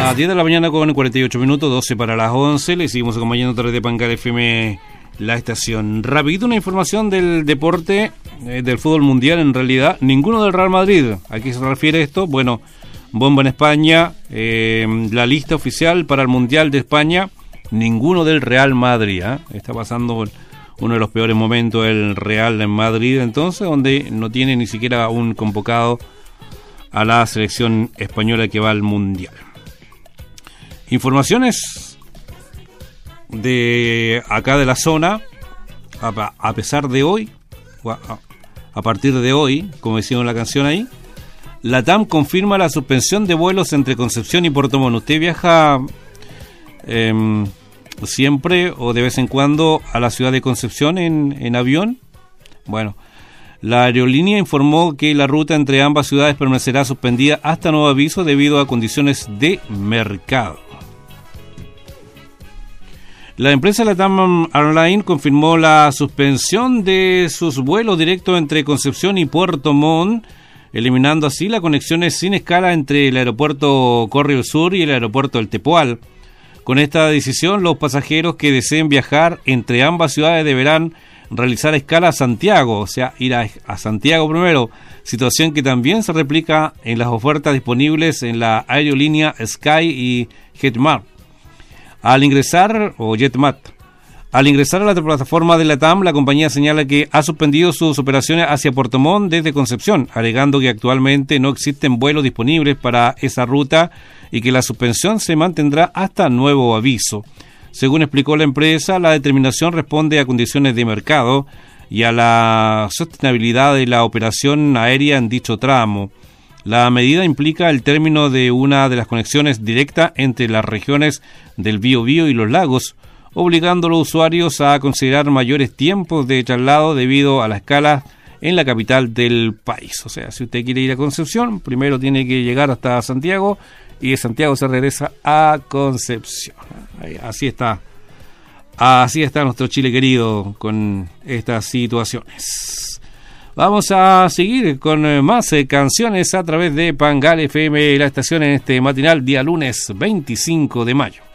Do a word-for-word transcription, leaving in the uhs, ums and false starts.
las diez de la mañana con cuarenta y ocho minutos, doce para las once. Le seguimos acompañando a través de Pangal F M, la estación. Rapidito una información del deporte, eh, del fútbol mundial. En realidad, ninguno del Real Madrid. ¿A qué se refiere esto? Bueno, bomba en España, eh, la lista oficial para el Mundial de España, ninguno del Real Madrid. ¿eh? Está pasando uno de los peores momentos el Real en Madrid, entonces, donde no tiene ni siquiera un convocado a la selección española que va al Mundial. Informaciones de acá de la zona, a, a pesar de hoy, a, a partir de hoy, como decíamos en la canción ahí, la T A M confirma la suspensión de vuelos entre Concepción y Puerto Montt. ¿Usted viaja eh, siempre o de vez en cuando a la ciudad de Concepción en, en avión? Bueno, la aerolínea informó que la ruta entre ambas ciudades permanecerá suspendida hasta nuevo aviso debido a condiciones de mercado. La empresa Latam Airlines confirmó la suspensión de sus vuelos directos entre Concepción y Puerto Montt, eliminando así las conexiones sin escala entre el aeropuerto Correo Sur y el aeropuerto El Tepual. Con esta decisión, los pasajeros que deseen viajar entre ambas ciudades deberán realizar escala a Santiago, o sea, ir a, a Santiago primero, situación que también se replica en las ofertas disponibles en la aerolínea Sky y JetMart. Al ingresar, o JetMart, al ingresar a la plataforma de la T A M, la compañía señala que ha suspendido sus operaciones hacia Puerto Montt desde Concepción, alegando que actualmente no existen vuelos disponibles para esa ruta y que la suspensión se mantendrá hasta nuevo aviso. Según explicó la empresa, la determinación responde a condiciones de mercado y a la sostenibilidad de la operación aérea en dicho tramo. La medida implica el término de una de las conexiones directas entre las regiones del Biobío y los lagos, obligando a los usuarios a considerar mayores tiempos de traslado debido a la escala en la capital del país. O sea, si usted quiere ir a Concepción, primero tiene que llegar hasta Santiago y de Santiago se regresa a Concepción. Así está, así está nuestro Chile querido con estas situaciones. Vamos a seguir con más canciones a través de Pangal F M, la estación en este matinal día lunes veinticinco de mayo.